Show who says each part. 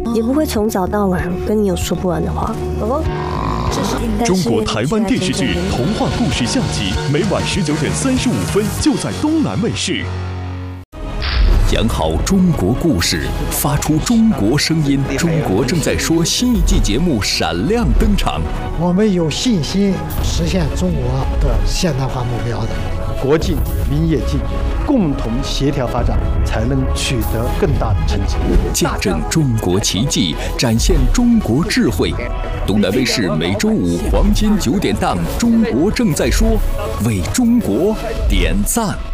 Speaker 1: 也不会从早到晚跟你有说不完的话。宝宝，
Speaker 2: 中国台湾电视剧《童话故事》下集，每晚19:35就在东南卫视。讲好中国故事，发出中国声音。中国正在说新一季节目闪亮登场。
Speaker 3: 我们有信心实现中国的现代化目标的。
Speaker 4: 国进民也进，共同协调发展，才能取得更大的成绩。
Speaker 2: 见证中国奇迹，展现中国智慧。东南卫视每周五黄金9点档《中国正在说》，为中国点赞。